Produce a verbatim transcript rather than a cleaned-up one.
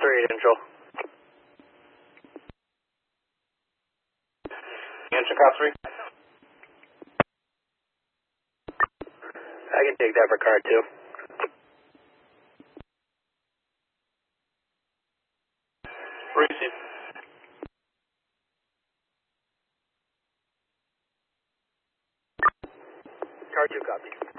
three, Angel. Answer car three. I can take that for car two. Receive. Car two copies.